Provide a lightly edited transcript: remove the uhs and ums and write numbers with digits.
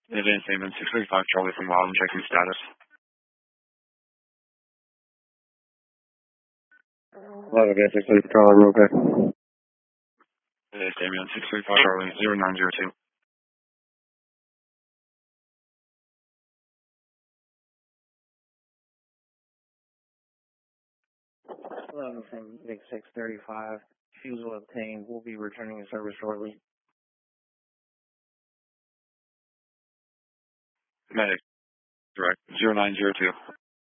Advanced Statement 635 Charlie from Wild, checking status. 11 again, 635 Charlie, real quick. Advanced Statement 635 Charlie, 0902. 11 from Big 635. Refusal obtained. We'll be returning to service shortly. Medic, direct, 0902.